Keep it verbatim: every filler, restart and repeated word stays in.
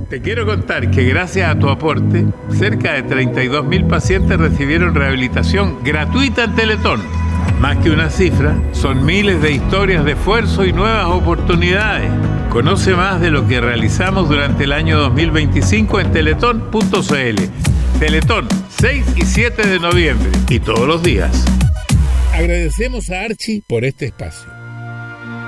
Te quiero contar que gracias a tu aporte, cerca de treinta y dos mil pacientes recibieron rehabilitación gratuita en Teletón. Más que una cifra, son miles de historias de esfuerzo y nuevas oportunidades. Conoce más de lo que realizamos durante el año dos mil veinticinco en teletón punto c l. Teletón, seis y siete de noviembre y todos los días. Agradecemos a Archie por este espacio.